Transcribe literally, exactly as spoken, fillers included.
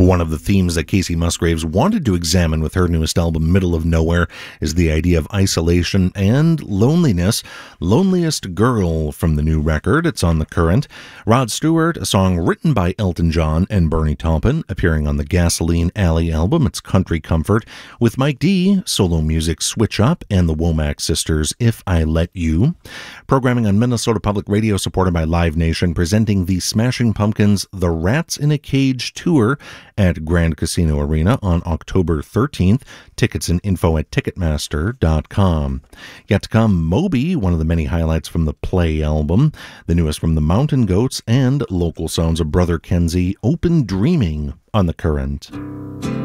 One of the themes that Kacey Musgraves wanted to examine with her newest album, Middle of Nowhere, is the idea of isolation and loneliness. Loneliest Girl from the new record. It's on The Current. Rod Stewart, a song written by Elton John and Bernie Taupin, appearing on the Gasoline Alley album. It's Country Comfort. With Mike D, solo music Switch Up, and the Womack Sisters, If I Let You. Programming on Minnesota Public Radio, supported by Live Nation, presenting the Smashing Pumpkins' The Rats in a Cage tour at Grand Casino Arena on October thirteenth. Tickets and info at Ticketmaster dot com. Yet to come, Moby, one of the many highlights from the Play album, the newest from the Mountain Goats, and local sounds of Brother Kenzie, Open Dreaming on The Current.